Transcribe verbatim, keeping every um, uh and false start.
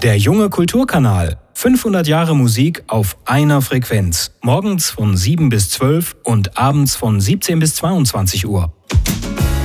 Der junge Kulturkanal. fünfhundert Jahre Musik auf einer Frequenz. Morgens von sieben bis zwölf und abends von siebzehn bis zweiundzwanzig Uhr.